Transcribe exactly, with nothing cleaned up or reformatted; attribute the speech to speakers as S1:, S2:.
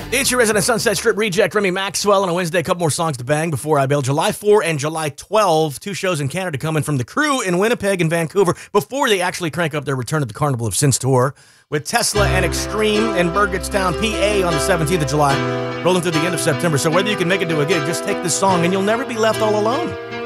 S1: It's your resident Sunset Strip reject, Remy Maxwell. On a Wednesday, a couple more songs to bang before I bail. July fourth and July twelfth, two shows in Canada coming from the Crew in Winnipeg and Vancouver before they actually crank up their Return to the Carnival of Sins tour with Tesla and Extreme in Burgettstown, P A on the seventeenth of July, rolling through the end of September. So whether you can make it to a gig, just take this song and you'll never be left all alone.